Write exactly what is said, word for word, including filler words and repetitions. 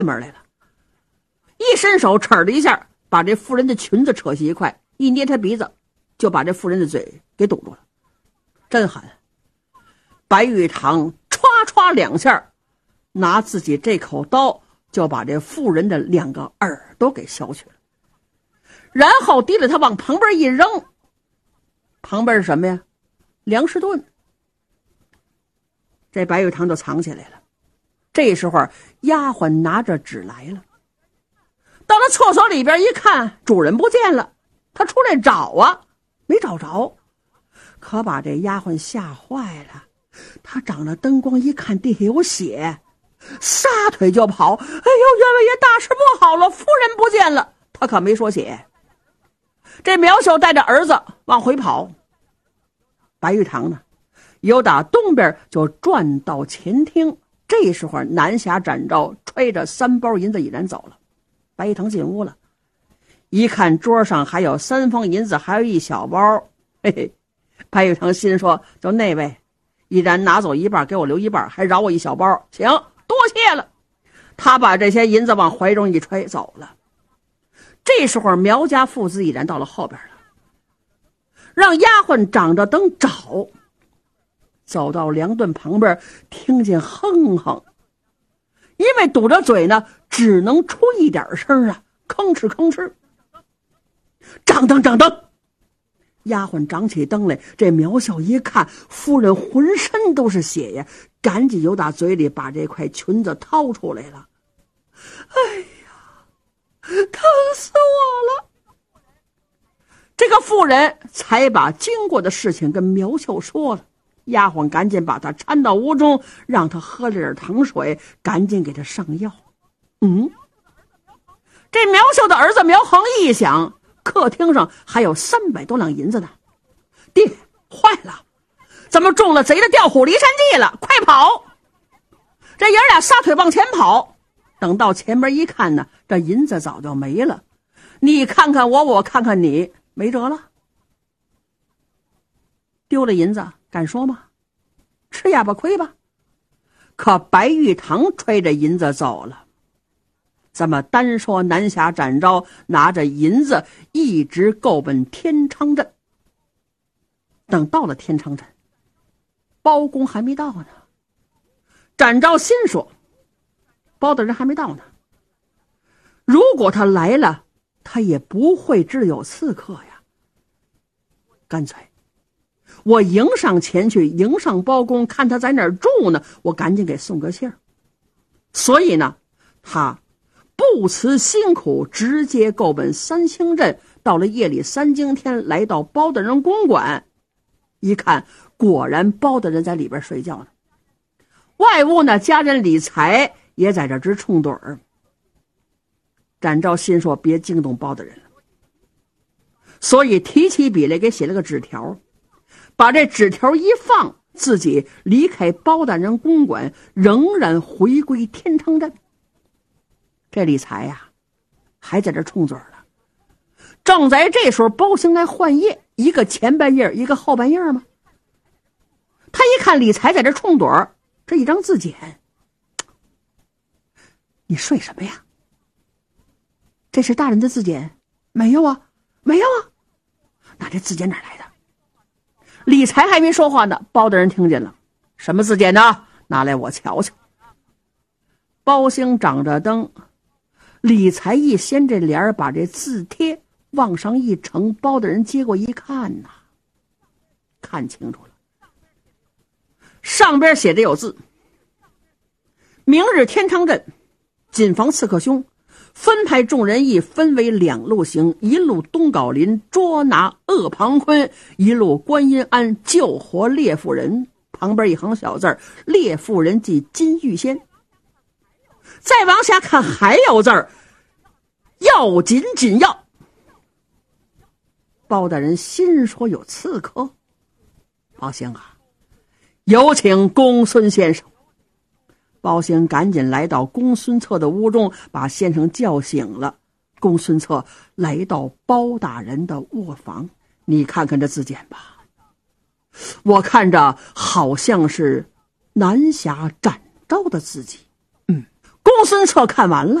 门来了，一伸手扯的一下，把这妇人的裙子扯下一块，一捏她鼻子，就把这妇人的嘴给堵住了。真狠！白玉堂歘歘两下，拿自己这口刀就把这妇人的两个耳朵给削去了，然后提着他往旁边一扔。旁边是什么呀？粮食盾。这白玉堂就藏起来了。这时候丫鬟拿着纸来了，到了厕所里边一看，主人不见了，他出来找啊，没找着，可把这丫鬟吓坏了。他长着灯光一看地下有血，撒腿就跑。哎呦，员外爷，大事不好了，夫人不见了。他可没说血。这苗秀带着儿子往回跑，白玉堂呢由打东边就转到前厅。这时候南侠展昭揣着三包银子已然走了。白玉堂进屋了，一看桌上还有三方银子，还有一小包，嘿嘿，白玉堂心说，就那位依然拿走一半，给我留一半，还饶我一小包，行，多谢了。他把这些银子往怀中一揣走了。这时候苗家父子已然到了后边了，让丫鬟掌着灯找，走到梁盾旁边，听见哼哼，因为堵着嘴呢，只能出一点声啊，吭哧吭哧。掌灯掌灯，丫鬟掌起灯来，这苗秀一看，夫人浑身都是血呀，赶紧由打嘴里把这块裙子掏出来了。哎呀，疼死我了！这个妇人才把经过的事情跟苗秀说了。丫鬟赶紧把他搀到屋中，让他喝了点糖水，赶紧给他上药。嗯，这苗秀的儿子苗恒一想，客厅上还有三百多两银子呢。爹，坏了，怎么中了贼的调虎离山计了？快跑！这爷俩撒腿往前跑，等到前边一看呢，这银子早就没了。你看看我，我看看你，没辙了。丢了银子敢说吗？吃哑巴亏吧。可白玉堂揣着银子走了。咱们单说南侠展昭拿着银子一直够奔天昌镇。等到了天昌镇，包公还没到呢。展昭心说，包大人还没到呢，如果他来了，他也不会知有刺客呀。干脆我迎上前去，迎上包公，看他在哪儿住呢，我赶紧给送个信儿。所以呢，他不辞辛苦，直接够奔三星镇。到了夜里三更天，来到包大人公馆，一看，果然包大人在里边睡觉呢。外屋呢，家人李才也在这直冲盹儿。展昭心说，别惊动包大人了，所以提起笔来给写了个纸条，把这纸条一放，自己离开包大人公馆，仍然回归天昌镇。这李才呀、啊，还在这冲嘴呢。正在这时候，包兴来换夜，一个前半夜，一个后半夜嘛。他一看李才在这冲盹儿，这一张字简，你睡什么呀？这是大人的字简？没有啊，没有啊。那这字简哪来的？李才还没说话呢，包大人听见了，什么字简呢？拿来我瞧瞧。包兴掌着灯，李才一掀这帘，把这字帖往上一呈，包大人接过一看呐、啊，看清楚了，上边写着有字：明日天昌镇谨防刺客凶，分派众人役分为两路行，一路东皋林捉拿鄂庞坤，一路观音庵救活列夫人。旁边一行小字儿：列夫人即金玉仙。再往下看还有字儿：要紧紧要。包大人心说，有刺客。包兴啊，有请公孙先生。包兴赶紧来到公孙策的屋中，把先生叫醒了。公孙策来到包大人的卧房，你看看这字简吧，我看着好像是南侠展昭的字迹。嗯，公孙策看完了，